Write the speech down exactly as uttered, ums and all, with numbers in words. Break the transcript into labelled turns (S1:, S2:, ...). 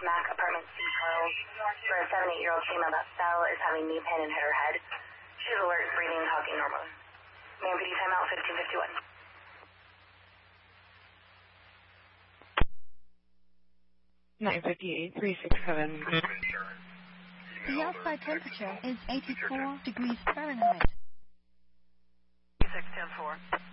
S1: Mac Apartment C, Charles, for a seven, eight-year-old female that fell, is having knee pain and hit her head. She's alert, breathing, and talking normally. Man, P D timeout fifteen fifty-one.
S2: nine fifty-eight, three six seven.
S3: The outside temperature is eighty-four degrees Fahrenheit.
S1: six ten four.